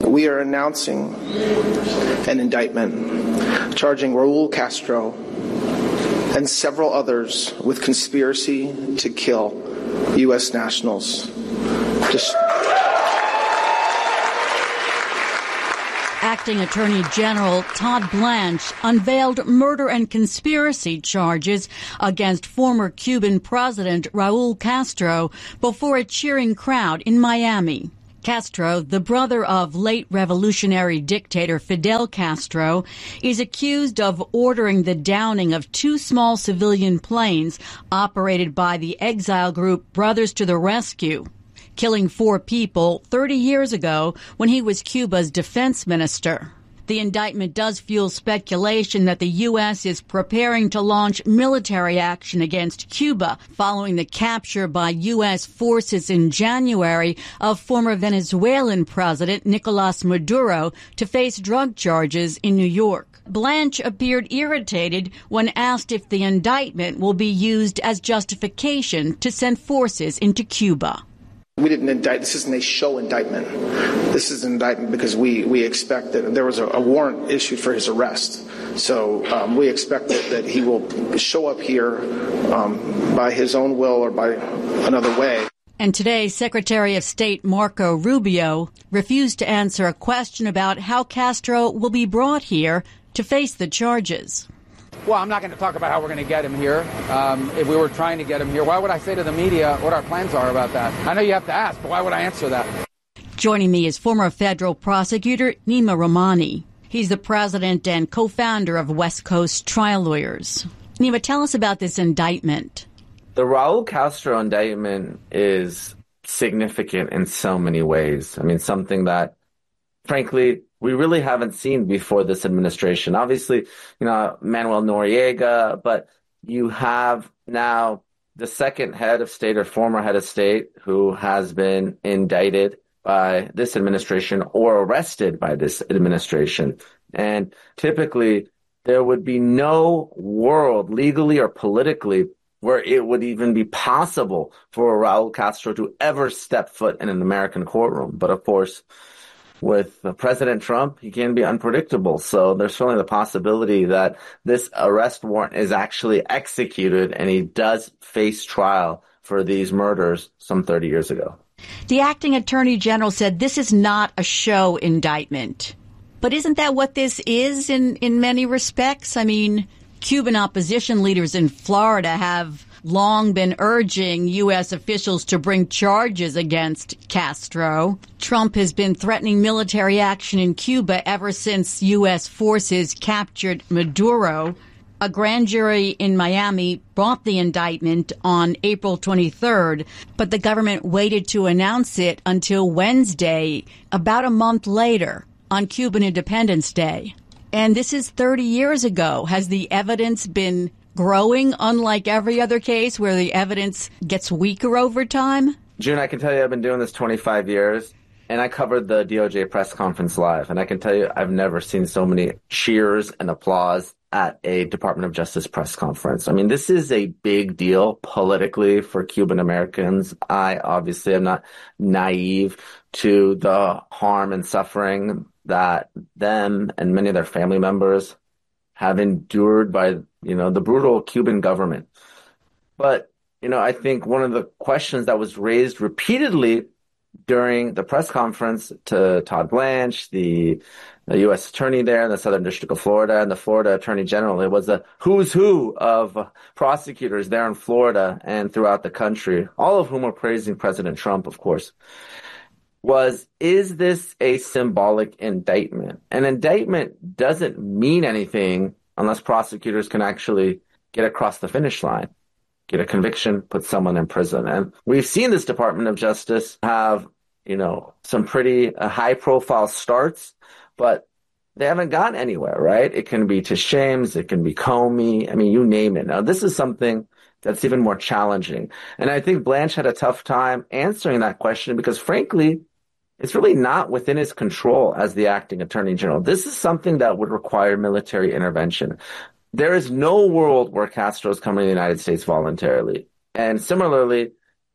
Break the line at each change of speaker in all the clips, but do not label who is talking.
we are announcing an indictment charging Raul Castro and several others with conspiracy to kill U.S. nationals.
Acting Attorney General Todd Blanche unveiled murder and conspiracy charges against former Cuban President Raul Castro before a cheering crowd in Miami. Castro, the brother of late revolutionary dictator Fidel Castro, is accused of ordering the downing of two small civilian planes operated by the exile group Brothers to the Rescue, killing 4 people 30 years ago when he was Cuba's defense minister. The indictment does fuel speculation that the U.S. is preparing to launch military action against Cuba following the capture by U.S. forces in January of former Venezuelan President Nicolas Maduro to face drug charges in New York. Blanche appeared irritated when asked if the indictment will be used as justification to send forces into Cuba.
We didn't indict. This isn't a show indictment. This is an indictment because we expect that there was a warrant issued for his arrest. So we expect that he will show up here by his own will or by another way.
And today, Secretary of State Marco Rubio refused to answer a question about how Castro will be brought here to face the charges.
Well, I'm not going to talk about how we're going to get him here. If we were trying to get him here, why would I say to the media what our plans are about that? I know you have to ask, but why would I answer that?
Joining me is former federal prosecutor Nima Rahmani. He's the president and co-founder of West Coast Trial Lawyers. Nima, tell us about this indictment.
The Raul Castro indictment is significant in so many ways. I mean, something that, frankly, we really haven't seen before this administration. Obviously, Manuel Noriega, but you have now the second head of state or former head of state who has been indicted by this administration or arrested by this administration. And typically, there would be no world, legally or politically, where it would even be possible for Raul Castro to ever step foot in an American courtroom. But of course, with President Trump, he can be unpredictable. So there's certainly the possibility that this arrest warrant is actually executed and he does face trial for these murders some 30 years ago.
The acting attorney general said this is not a show indictment. But isn't that what this is in many respects? I mean, Cuban opposition leaders in Florida have long been urging U.S. officials to bring charges against Castro. Trump has been threatening military action in Cuba ever since U.S. forces captured Maduro. A grand jury in Miami brought the indictment on April 23rd, but the government waited to announce it until Wednesday, about a month later, on Cuban Independence Day. And this is 30 years ago. Has the evidence been growing, unlike every other case where the evidence gets weaker over time?
June, I can tell you I've been doing this 25 years, and I covered the DOJ press conference live. And I can tell you I've never seen so many cheers and applause at a Department of Justice press conference. I mean, this is a big deal politically for Cuban Americans. I obviously am not naive to the harm and suffering that them and many of their family members have endured by, the brutal Cuban government. But, I think one of the questions that was raised repeatedly during the press conference to Todd Blanche, the U.S. attorney there in the Southern District of Florida, and the Florida Attorney General, it was a who's who of prosecutors there in Florida and throughout the country, all of whom are praising President Trump, of course, is this a symbolic indictment? An indictment doesn't mean anything unless prosecutors can actually get across the finish line, get a conviction, put someone in prison. And we've seen this Department of Justice have, some pretty high-profile starts, but they haven't gotten anywhere, right? It can be Tishames, it can be Comey, you name it. Now, this is something that's even more challenging. And I think Blanche had a tough time answering that question because, frankly, it's really not within his control as the acting attorney general. This is something that would require military intervention. There is no world where Castro is coming to the United States voluntarily. And similarly,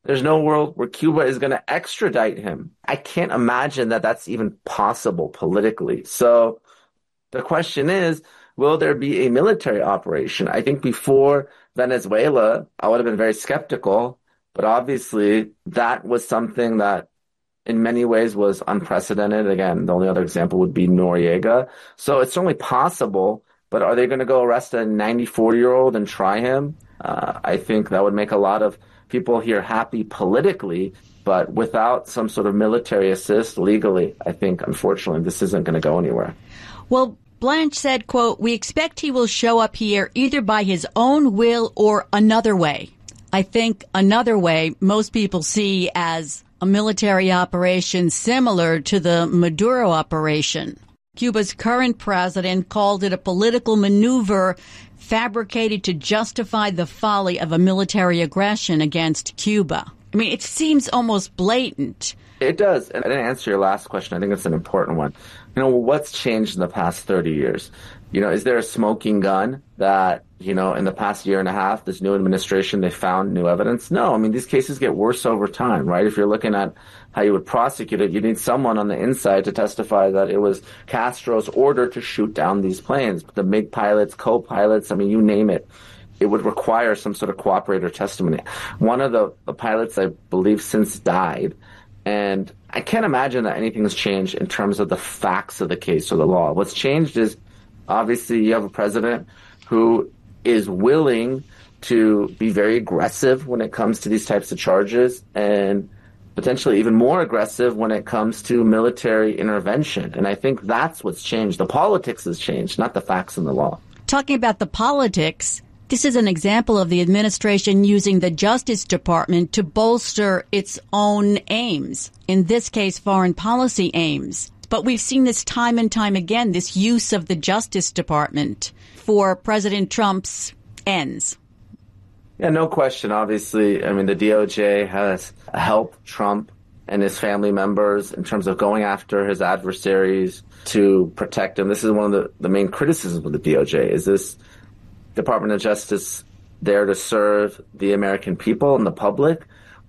There's no world where Cuba is going to extradite him. I can't imagine that that's even possible politically. So the question is, will there be a military operation? I think before Venezuela, I would have been very skeptical, but obviously that was something that in many ways was unprecedented. Again, the only other example would be Noriega. So it's certainly possible, but are they going to go arrest a 94-year-old and try him? I think that would make a lot of people here happy politically, but without some sort of military assist legally, I think, unfortunately, this isn't going to go anywhere.
Well, Blanche said, quote, "We expect he will show up here either by his own will or another way." I think another way most people see as a military operation similar to the Maduro operation. Cuba's current president called it a political maneuver fabricated to justify the folly of a military aggression against Cuba. I mean, it seems almost blatant.
It does. And I didn't answer your last question. I think it's an important one. What's changed in the past 30 years? Is there a smoking gun that, in the past year and a half, this new administration, they found new evidence? No. I mean, these cases get worse over time, right? If you're looking at how you would prosecute it, you need someone on the inside to testify that it was Castro's order to shoot down these planes. The MiG pilots, co-pilots, I mean, you name it. It would require some sort of cooperator testimony. One of the pilots, I believe, since died. And I can't imagine that anything has changed in terms of the facts of the case or the law. What's changed is, obviously, you have a president who is willing to be very aggressive when it comes to these types of charges and potentially even more aggressive when it comes to military intervention. And I think that's what's changed. The politics has changed, not the facts and the law.
Talking about the politics, this is an example of the administration using the Justice Department to bolster its own aims, in this case, foreign policy aims. But we've seen this time and time again, this use of the Justice Department for President Trump's ends.
Yeah, no question. Obviously, I mean, the DOJ has helped Trump and his family members in terms of going after his adversaries to protect him. This is one of the main criticisms of the DOJ. Is this Department of Justice there to serve the American people and the public,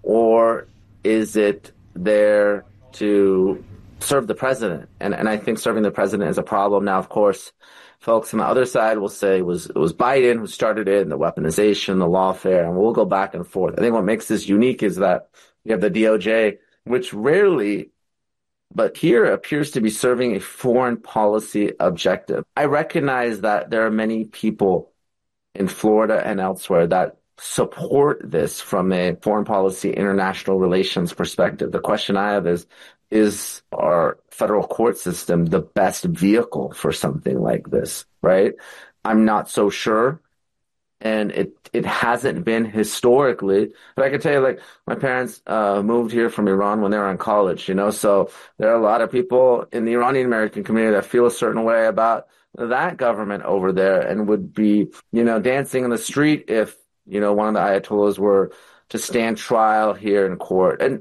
or is it there to serve the president? And I think serving the president is a problem. Now, of course, folks on the other side will say it was Biden who started it, and the weaponization, the lawfare, and we'll go back and forth. I think what makes this unique is that you have the DOJ, which rarely, but here appears to be serving a foreign policy objective. I recognize that there are many people in Florida and elsewhere that support this from a foreign policy, international relations perspective. The question I have is our federal court system the best vehicle for something like this, right? I'm not so sure. And it hasn't been historically, but I can tell you, like, my parents moved here from Iran when they were in college, so there are a lot of people in the Iranian American community that feel a certain way about that government over there and would be, dancing in the street if, one of the Ayatollahs were to stand trial here in court. And,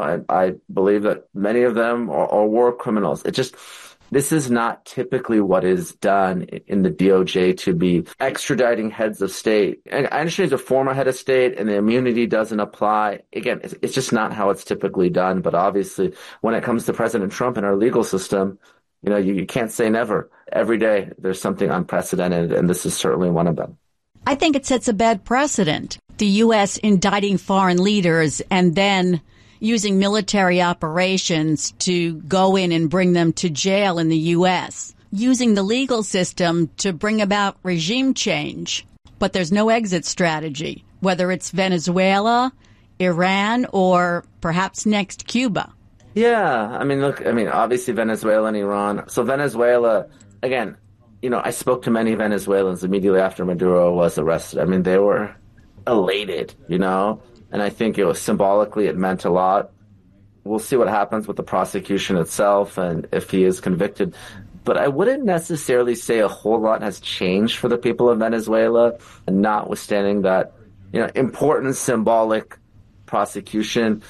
I believe that many of them are war criminals. This is not typically what is done in the DOJ to be extraditing heads of state. And I understand he's a former head of state and the immunity doesn't apply. Again, it's just not how it's typically done. But obviously, when it comes to President Trump and our legal system, you can't say never. Every day there's something unprecedented, and this is certainly one of them.
I think it sets a bad precedent. The U.S. indicting foreign leaders and then using military operations to go in and bring them to jail in the U.S., using the legal system to bring about regime change. But there's no exit strategy, whether it's Venezuela, Iran, or perhaps next Cuba.
Yeah, obviously Venezuela and Iran. So Venezuela, again, I spoke to many Venezuelans immediately after Maduro was arrested. I mean, they were elated, and I think it was symbolically, it meant a lot. We'll see what happens with the prosecution itself and if he is convicted. But I wouldn't necessarily say a whole lot has changed for the people of Venezuela, and notwithstanding that, important symbolic prosecution.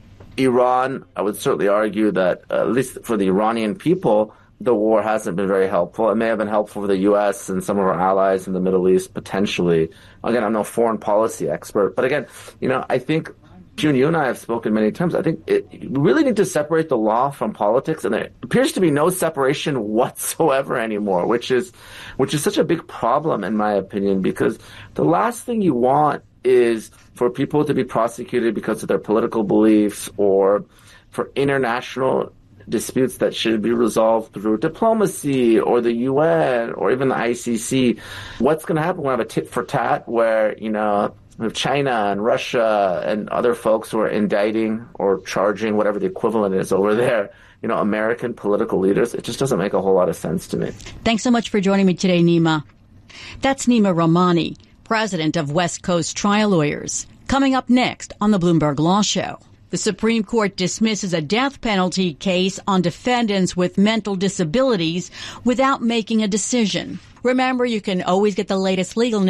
Iran, I would certainly argue that, at least for the Iranian people, the war hasn't been very helpful. It may have been helpful for the U.S. and some of our allies in the Middle East, potentially. Again, I'm no foreign policy expert. But again, I think June, you and I have spoken many times. I think we really need to separate the law from politics, and there appears to be no separation whatsoever anymore, which is such a big problem, in my opinion, because the last thing you want is for people to be prosecuted because of their political beliefs or for international disputes that should be resolved through diplomacy or the UN or even the ICC. What's going to happen when we have a tit for tat where, with China and Russia and other folks who are indicting or charging whatever the equivalent is over there, American political leaders? It just doesn't make a whole lot of sense to me.
Thanks so much for joining me today, Nima. That's Nima Rahmani, president of West Coast Trial Lawyers. Coming up next on the Bloomberg Law Show. The Supreme Court dismisses a death penalty case on defendants with mental disabilities without making a decision. Remember, you can always get the latest legal news